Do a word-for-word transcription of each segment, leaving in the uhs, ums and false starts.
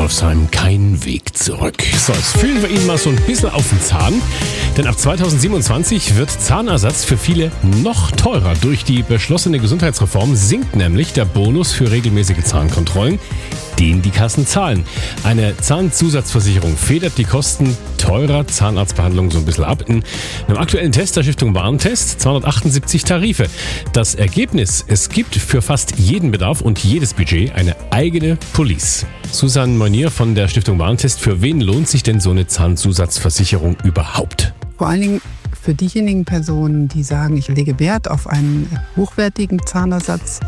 Wolfsheim, kein Weg zurück. So, jetzt fühlen wir ihn mal so ein bisschen auf den Zahn. Denn ab zweitausendsiebenundzwanzig wird Zahnersatz für viele noch teurer. Durch die beschlossene Gesundheitsreform sinkt nämlich der Bonus für regelmäßige Zahnkontrollen, den die Kassen zahlen. Eine Zahnzusatzversicherung federt die Kosten teurer Zahnarztbehandlungen so ein bisschen ab. In einem aktuellen Test der Stiftung Warentest zweihundertachtundsiebzig Tarife. Das Ergebnis: Es gibt für fast jeden Bedarf und jedes Budget eine eigene Police. Susanne Meunier von der Stiftung Warentest. Für wen lohnt sich denn so eine Zahnzusatzversicherung überhaupt? Vor allen Dingen für diejenigen Personen, die sagen, ich lege Wert auf einen hochwertigen Zahnersatz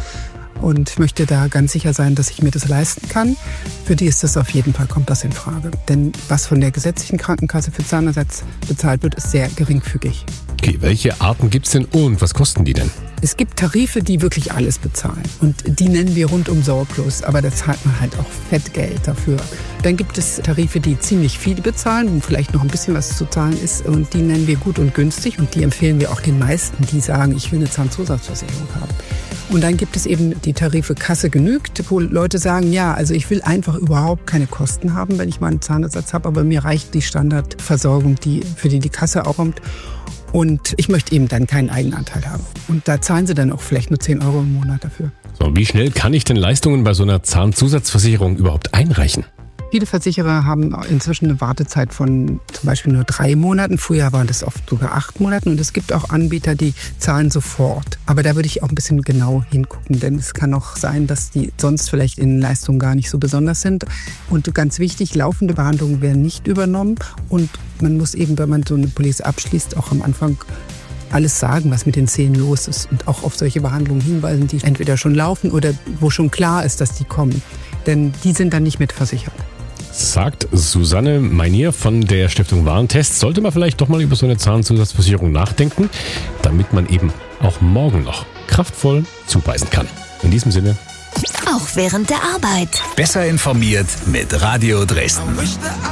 und möchte da ganz sicher sein, dass ich mir das leisten kann. Für die ist das auf jeden Fall, kommt das in Frage. Denn was von der gesetzlichen Krankenkasse für Zahnersatz bezahlt wird, ist sehr geringfügig. Okay, welche Arten gibt's denn und was kosten die denn? Es gibt Tarife, die wirklich alles bezahlen. Und die nennen wir rundum sorglos. Aber da zahlt man halt auch Fettgeld dafür. Dann gibt es Tarife, die ziemlich viel bezahlen und vielleicht noch ein bisschen was zu zahlen ist. Und die nennen wir gut und günstig. Und die empfehlen wir auch den meisten, die sagen, ich will eine Zahnzusatzversicherung haben. Und dann gibt es eben die Tarife Kasse genügt, wo Leute sagen, ja, also ich will einfach überhaupt keine Kosten haben, wenn ich mal einen Zahnersatz habe. Aber mir reicht die Standardversorgung, die, für die die Kasse aufkommt. Und ich möchte eben dann keinen Eigenanteil haben. Und da zahlen sie dann auch vielleicht nur zehn Euro im Monat dafür. So, wie schnell kann ich denn Leistungen bei so einer Zahnzusatzversicherung überhaupt einreichen? Viele Versicherer haben inzwischen eine Wartezeit von zum Beispiel nur drei Monaten. Früher waren das oft sogar acht Monaten. Und es gibt auch Anbieter, die zahlen sofort. Aber da würde ich auch ein bisschen genau hingucken. Denn es kann auch sein, dass die sonst vielleicht in Leistungen gar nicht so besonders sind. Und ganz wichtig, laufende Behandlungen werden nicht übernommen. Und man muss eben, wenn man so eine Police abschließt, auch am Anfang alles sagen, was mit den Zähnen los ist. Und auch auf solche Behandlungen hinweisen, die entweder schon laufen oder wo schon klar ist, dass die kommen. Denn die sind dann nicht mitversichert. Sagt Susanne Meunier von der Stiftung Warentest. Sollte man vielleicht doch mal über so eine Zahnzusatzversicherung nachdenken, damit man eben auch morgen noch kraftvoll zubeißen kann. In diesem Sinne. Auch während der Arbeit. Besser informiert mit Radio Dresden.